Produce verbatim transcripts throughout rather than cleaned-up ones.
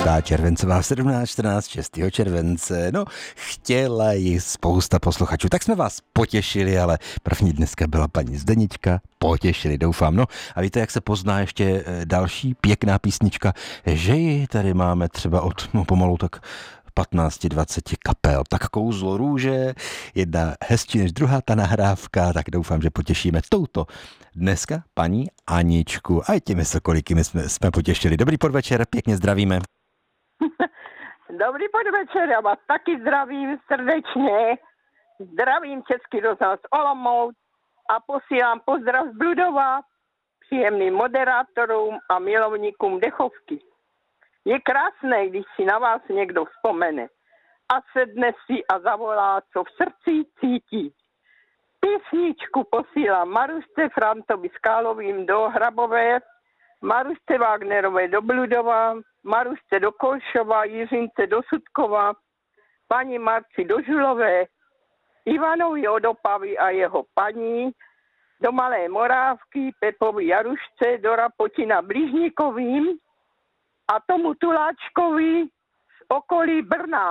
šestá červencová, sedmnáct čtrnáct šestého července. No, chtěla ji spousta posluchačů, tak jsme vás potěšili, ale první dneska byla paní Zdenička. Potěšili, doufám. No a víte, jak se pozná ještě další pěkná písnička, že ji tady máme třeba od no, pomalu tak patnáct dvacet kapel. Tak Kouzlo růže, jedna hezčí než druhá ta nahrávka, tak doufám, že potěšíme touto dneska paní Aničku. A i těmi sokolíky my jsme, jsme potěšili. Dobrý podvečer, pěkně zdravíme. Dobrý podvečer, já vás taky zdravím srdečně. Zdravím Český rozhlas Olomouc a posílám pozdrav z Bludova příjemným moderátorům a milovníkům dechovky. Je krásné, když si na vás někdo vzpomene a sedne si a zavolá, co v srdci cítí. Písničku posílám Marušce Frantovi Skálovým do Hrabové, Marušce Wagnerové do Bludova, Marušce do Kolšova, Jiřince do Sudkova, paní Marci do Žulové, Ivanovi od Opavy a jeho paní, do Malé Morávky, Pepovi Jarušce, do Rapotina Blížníkovým a tomu Tuláčkovi z okolí Brna.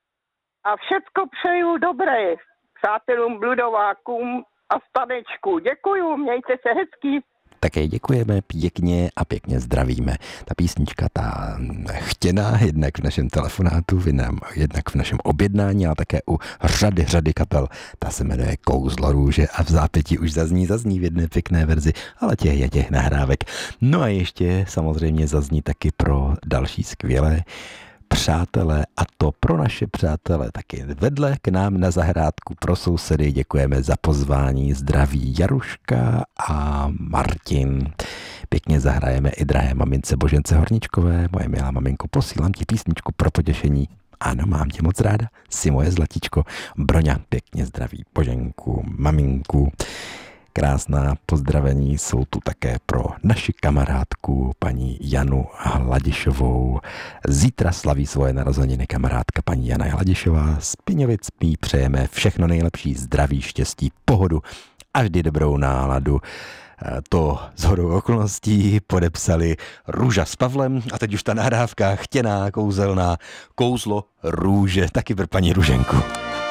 A všecko přeju dobré přátelům, bludovákům a stanečku. Děkuju, mějte se hezky. Také děkujeme pěkně a pěkně zdravíme. Ta písnička, ta chtěná, jednak v našem telefonátu, jednak v našem objednání, ale také u řady, řady kapel. Ta se jmenuje Kouzlo růže a v zápěti už zazní, zazní v jedné pěkné verzi, ale těch je těch nahrávek. No a ještě samozřejmě zazní taky pro další skvělé přátelé, a to pro naše přátelé taky vedle k nám na zahrádku pro sousedy. Děkujeme za pozvání, zdraví Jaruška a Martin. Pěkně zahrajeme i drahé mamince Božence Horničkové. Moje milá maminko, posílám ti písničku pro potěšení. Ano, mám tě moc ráda, jsi moje zlatičko. Broňa pěkně zdraví Boženku, maminku. Krásná pozdravení jsou tu také pro naši kamarádku paní Janu Hladišovou. Zítra slaví svoje narozeniny kamarádka paní Jana Hladišová. Z Piňovic jí přejeme všechno nejlepší, zdraví, štěstí, pohodu a vždy dobrou náladu. To shodou okolností podepsali Růža s Pavlem a teď už ta nahrávka chtěná, kouzelná, Kouzlo růže, taky pro paní Růženku.